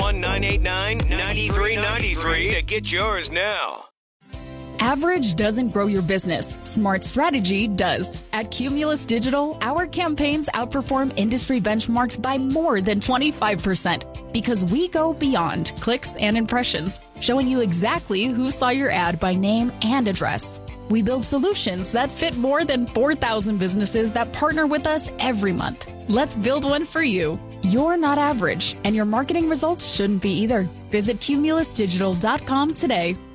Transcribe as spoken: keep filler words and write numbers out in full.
one, nine eight nine, nine three nine three to get yours now. Average doesn't grow your business. Smart strategy does. At Cumulus Digital, our campaigns outperform industry benchmarks by more than twenty-five percent because we go beyond clicks and impressions, showing you exactly who saw your ad by name and address. We build solutions that fit more than four thousand businesses that partner with us every month. Let's build one for you. You're not average, and your marketing results shouldn't be either. Visit cumulus digital dot com today.